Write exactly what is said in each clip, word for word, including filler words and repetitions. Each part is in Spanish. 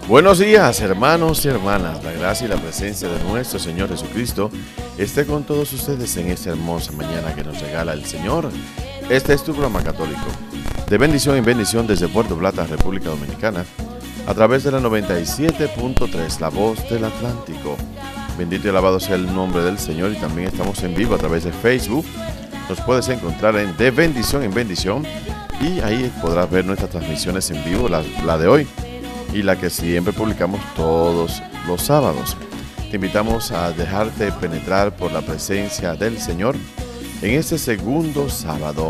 Buenos días, hermanos y hermanas. La gracia y la presencia de nuestro Señor Jesucristo esté con todos ustedes en esta hermosa mañana que nos regala el Señor. Este es tu programa católico, de bendición en bendición desde Puerto Plata, República Dominicana, a través de la noventa y siete punto tres, La Voz del Atlántico. Bendito y alabado sea el nombre del Señor. Y también estamos en vivo a través de Facebook. Nos puedes encontrar en De Bendición en Bendición, y ahí podrás ver nuestras transmisiones en vivo, la, la de hoy y la que siempre publicamos todos los sábados. Te invitamos a dejarte penetrar por la presencia del Señor en este segundo sábado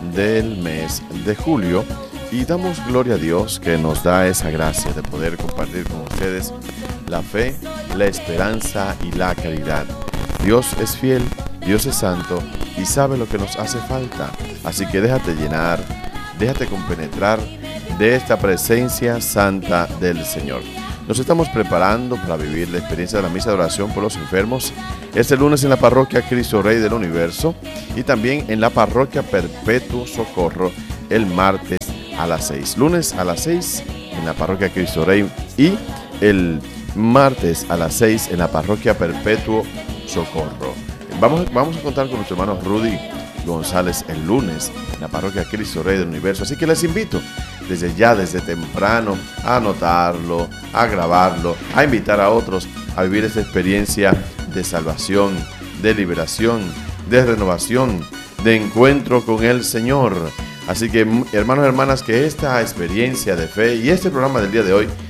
del mes de julio, y damos gloria a Dios que nos da esa gracia de poder compartir con ustedes la fe, la esperanza y la caridad. Dios es fiel, Dios es santo y sabe lo que nos hace falta. Así que déjate llenar, déjate compenetrar de esta presencia santa del Señor. Nos estamos preparando para vivir la experiencia de la misa de oración por los enfermos este lunes en la parroquia Cristo Rey del Universo, y también en la parroquia Perpetuo Socorro el martes a las seis. Lunes a las seis en la parroquia Cristo Rey y el martes a las seis en la parroquia Perpetuo Socorro. Vamos, vamos a contar con nuestro hermano Rudy González el lunes en la parroquia Cristo Rey del Universo. Así que les invito desde ya, desde temprano, a anotarlo, a grabarlo, a invitar a otros a vivir esta experiencia de salvación, de liberación, de renovación, de encuentro con el Señor. Así que, hermanos y hermanas, que esta experiencia de fe y este programa del día de hoy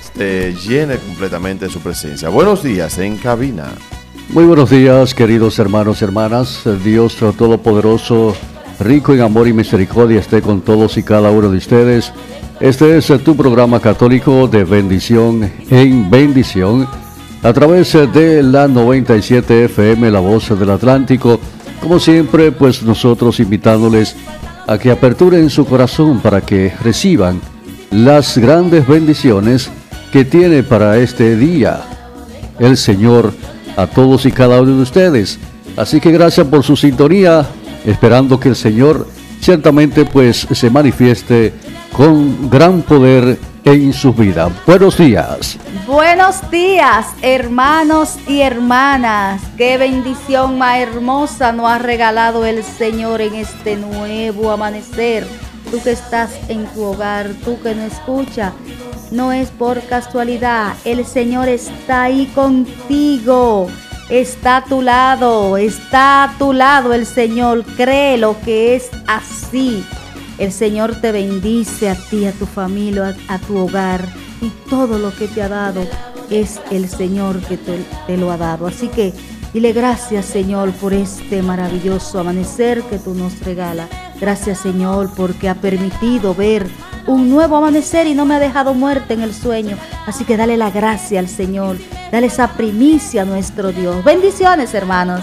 te llene completamente de su presencia. Buenos días en cabina. Muy buenos días, queridos hermanos y hermanas. Dios Todopoderoso, rico en amor y misericordia, esté con todos y cada uno de ustedes. Este es tu programa católico de bendición en bendición, a través de la noventa y siete F M, La Voz del Atlántico. Como siempre, pues nosotros invitándoles a que aperturen su corazón para que reciban las grandes bendiciones que tiene para este día el Señor a todos y cada uno de ustedes. Así que gracias por su sintonía, esperando que el Señor ciertamente pues se manifieste con gran poder en su vida. Buenos días. Buenos días, hermanos y hermanas. Qué bendición más hermosa nos ha regalado el Señor en este nuevo amanecer. Tú que estás en tu hogar, tú que no escuchas, no es por casualidad. El Señor está ahí contigo. Está a tu lado, está a tu lado el Señor. Créelo que es así. El Señor te bendice a ti, a tu familia, a, a tu hogar, y todo lo que te ha dado es el Señor que te, te lo ha dado. Así que dile gracias, Señor, por este maravilloso amanecer que tú nos regalas. Gracias, Señor, porque ha permitido ver un nuevo amanecer y no me ha dejado muerta en el sueño. Así que dale la gracia al Señor, dale esa primicia a nuestro Dios. Bendiciones, hermanos.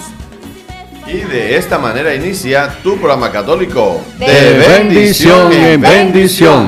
Y de esta manera inicia tu programa católico de, de bendición en bendición.